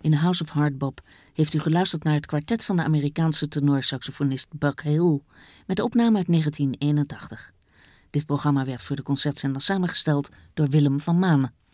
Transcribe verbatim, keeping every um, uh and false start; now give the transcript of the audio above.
In House of Hardbop heeft u geluisterd naar het kwartet van de Amerikaanse tenorsaxofonist Buck Hill met de opname uit negentien eenentachtig. Dit programma werd voor de concertzender samengesteld door Willem van Manen.